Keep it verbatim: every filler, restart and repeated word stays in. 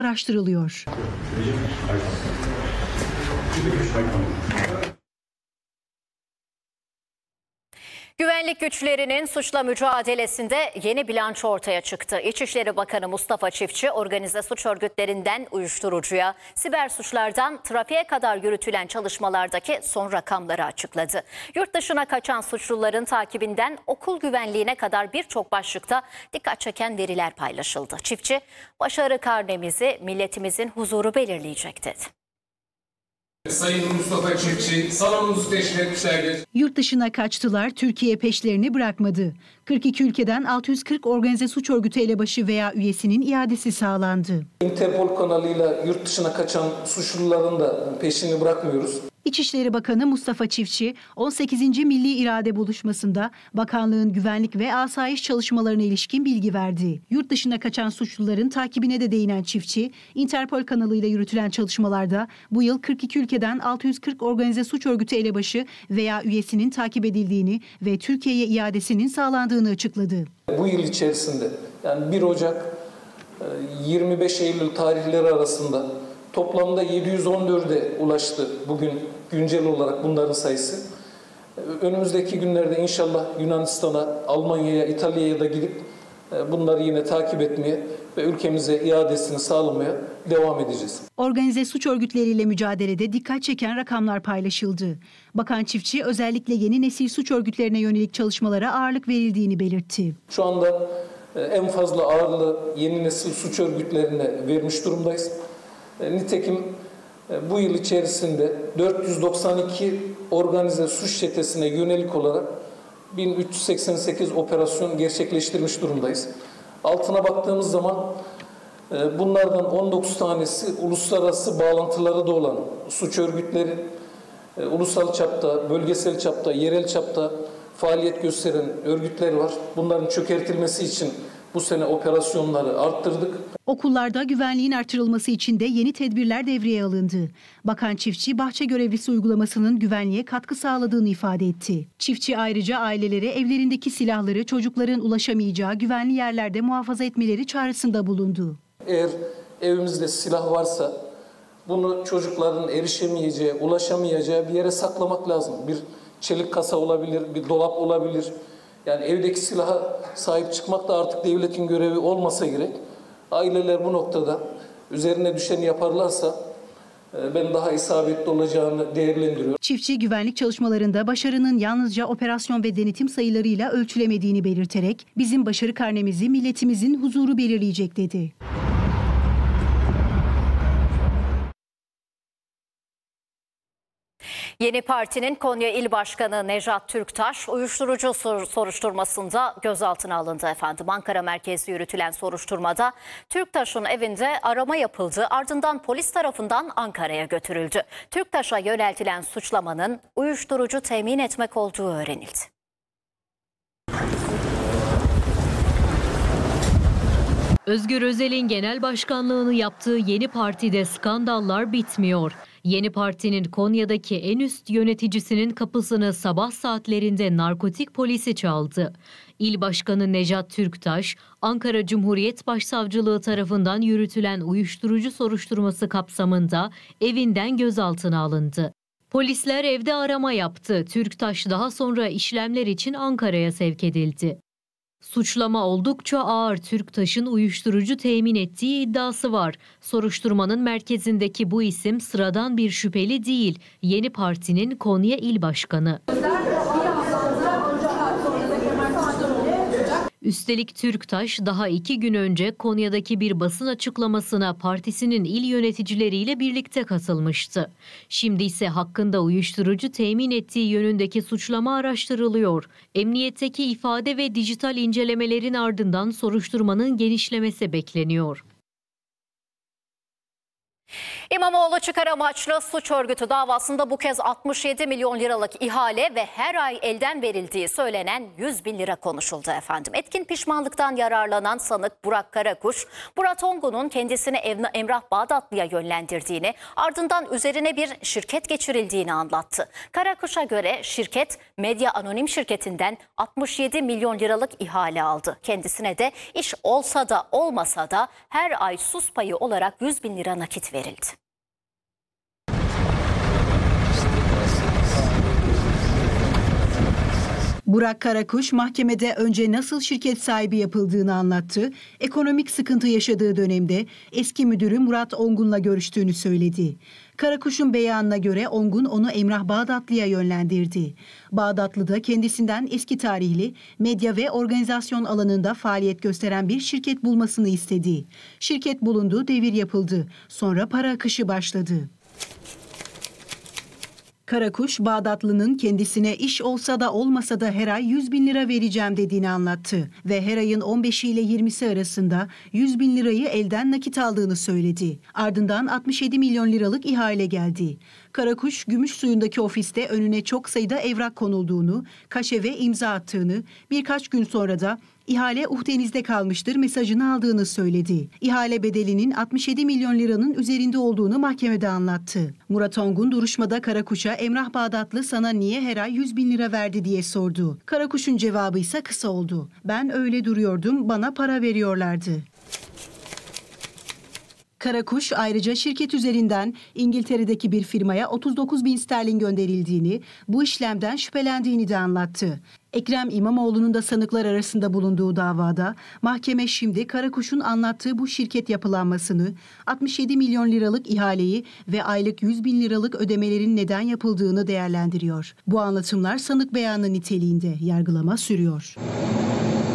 araştırılıyor. Güvenlik güçlerinin suçla mücadelesinde yeni bilanço ortaya çıktı. İçişleri Bakanı Mustafa Çiftçi, organize suç örgütlerinden uyuşturucuya, siber suçlardan trafiğe kadar yürütülen çalışmalardaki son rakamları açıkladı. Yurt dışına kaçan suçluların takibinden okul güvenliğine kadar birçok başlıkta dikkat çeken veriler paylaşıldı. Çiftçi, başarı karnemizi milletimizin huzuru belirleyecek dedi. Sayın Mustafa Çiftçi, salonunuzu teşrif etmişlerdir. Yurt dışına kaçtılar, Türkiye peşlerini bırakmadı. kırk iki ülkeden altı yüz kırk organize suç örgütü elebaşı veya üyesinin iadesi sağlandı. Interpol kanalıyla yurt dışına kaçan suçluların da peşini bırakmıyoruz. İçişleri Bakanı Mustafa Çiftçi, on sekizinci Milli İrade Buluşması'nda bakanlığın güvenlik ve asayiş çalışmalarına ilişkin bilgi verdi. Yurt dışına kaçan suçluların takibine de değinen Çiftçi, Interpol kanalıyla yürütülen çalışmalarda bu yıl kırk iki ülkeden altı yüz kırk organize suç örgütü elebaşı veya üyesinin takip edildiğini ve Türkiye'ye iadesinin sağlandığını açıkladı. Bu yıl içerisinde yani bir Ocak yirmi beş Eylül tarihleri arasında toplamda yedi yüz on dörde ulaştı bugün güncel olarak bunların sayısı. Önümüzdeki günlerde inşallah Yunanistan'a, Almanya'ya, İtalya'ya da gidip bunları yine takip etmeye ve ülkemize iadesini sağlamaya devam edeceğiz. Organize suç örgütleriyle mücadelede dikkat çeken rakamlar paylaşıldı. Bakan Çiftçi özellikle yeni nesil suç örgütlerine yönelik çalışmalara ağırlık verildiğini belirtti. Şu anda en fazla ağırlığı yeni nesil suç örgütlerine vermiş durumdayız. Nitekim bu yıl içerisinde dört yüz doksan iki organize suç çetesine yönelik olarak bin üç yüz seksen sekiz operasyon gerçekleştirmiş durumdayız. Altına baktığımız zaman bunlardan on dokuz tanesi uluslararası bağlantıları da olan suç örgütleri, ulusal çapta, bölgesel çapta, yerel çapta faaliyet gösteren örgütler var. Bunların çökertilmesi için bu sene operasyonları arttırdık. Okullarda güvenliğin artırılması için de yeni tedbirler devreye alındı. Bakan Çiftçi, bahçe görevlisi uygulamasının güvenliğe katkı sağladığını ifade etti. Çiftçi ayrıca ailelere evlerindeki silahları çocukların ulaşamayacağı güvenli yerlerde muhafaza etmeleri çağrısında bulundu. Eğer evimizde silah varsa bunu çocukların erişemeyeceği, ulaşamayacağı bir yere saklamak lazım. Bir çelik kasa olabilir, bir dolap olabilir. Yani evdeki silaha sahip çıkmak da artık devletin görevi olmasa gerek. Aileler bu noktada üzerine düşeni yaparlarsa ben daha isabetli olacağını değerlendiriyorum. Çiftçi güvenlik çalışmalarında başarının yalnızca operasyon ve denetim sayılarıyla ölçülemediğini belirterek bizim başarı karnemizi milletimizin huzuru belirleyecek dedi. Yeni Parti'nin Konya İl Başkanı Nejat Türktaş uyuşturucu soruşturmasında gözaltına alındı efendim. Ankara merkezli yürütülen soruşturmada Türktaş'ın evinde arama yapıldı, ardından polis tarafından Ankara'ya götürüldü. Türktaş'a yöneltilen suçlamanın uyuşturucu temin etmek olduğu öğrenildi. Özgür Özel'in genel başkanlığını yaptığı Yeni Parti'de skandallar bitmiyor. Yeni Parti'nin Konya'daki en üst yöneticisinin kapısını sabah saatlerinde narkotik polisi çaldı. İl Başkanı Nejat Türktaş, Ankara Cumhuriyet Başsavcılığı tarafından yürütülen uyuşturucu soruşturması kapsamında evinden gözaltına alındı. Polisler evde arama yaptı. Türktaş daha sonra işlemler için Ankara'ya sevk edildi. Suçlama oldukça ağır. Türktaş'ın uyuşturucu temin ettiği iddiası var. Soruşturmanın merkezindeki bu isim sıradan bir şüpheli değil. Yeni Parti'nin Konya İl Başkanı. Üstelik Türktaş daha iki gün önce Konya'daki bir basın açıklamasına partisinin il yöneticileriyle birlikte katılmıştı. Şimdi ise hakkında uyuşturucu temin ettiği yönündeki suçlama araştırılıyor. Emniyetteki ifade ve dijital incelemelerin ardından soruşturmanın genişlemesi bekleniyor. İmamoğlu çıkar amaçlı suç örgütü davasında bu kez altmış yedi milyon liralık ihale ve her ay elden verildiği söylenen yüz bin lira konuşuldu efendim. Etkin pişmanlıktan yararlanan sanık Burak Karakuş, Murat Ongun'un kendisini Emrah Bağdatlı'ya yönlendirdiğini, ardından üzerine bir şirket geçirildiğini anlattı. Karakuş'a göre şirket Medya Anonim şirketinden altmış yedi milyon liralık ihale aldı. Kendisine de iş olsa da olmasa da her ay sus payı olarak yüz bin lira nakit verildi. Burak Karakuş mahkemede önce nasıl şirket sahibi yapıldığını anlattı. Ekonomik sıkıntı yaşadığı dönemde eski müdürü Murat Ongun'la görüştüğünü söyledi. Karakuş'un beyanına göre Ongun onu Emrah Bağdatlı'ya yönlendirdi. Bağdatlı da kendisinden eski tarihli medya ve organizasyon alanında faaliyet gösteren bir şirket bulmasını istedi. Şirket bulundu, devir yapıldı. Sonra para akışı başladı. Karakuş, Bağdatlı'nın kendisine iş olsa da olmasa da her ay yüz bin lira vereceğim dediğini anlattı ve her ayın on beşi ile yirmisi arasında yüz bin lirayı elden nakit aldığını söyledi. Ardından altmış yedi milyon liralık ihale geldi. Karakuş, Gümüşsuyu'ndaki ofiste önüne çok sayıda evrak konulduğunu, kaşe ve imza attığını, birkaç gün sonra da İhale uhdenizde kalmıştır mesajını aldığını söyledi. İhale bedelinin altmış yedi milyon liranın üzerinde olduğunu mahkemede anlattı. Murat Ongun duruşmada Karakuş'a Emrah Bağdatlı sana niye her ay yüz bin lira verdi diye sordu. Karakuş'un cevabı ise kısa oldu. Ben öyle duruyordum, bana para veriyorlardı. Karakuş ayrıca şirket üzerinden İngiltere'deki bir firmaya otuz dokuz bin sterlin gönderildiğini, bu işlemden şüphelendiğini de anlattı. Ekrem İmamoğlu'nun da sanıklar arasında bulunduğu davada mahkeme şimdi Karakuş'un anlattığı bu şirket yapılanmasını, altmış yedi milyon liralık ihaleyi ve aylık yüz bin liralık ödemelerin neden yapıldığını değerlendiriyor. Bu anlatımlar sanık beyanı niteliğinde, yargılama sürüyor.